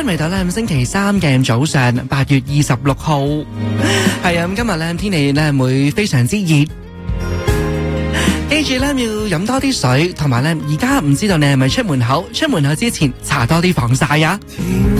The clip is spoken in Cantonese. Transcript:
嚟到咧星期三嘅早上8月26號，係啊，咁今日咧天氣咧會非常之熱，記住咧要飲多啲水，同埋咧而家唔知道你係咪出門口之前搽多啲防曬啊。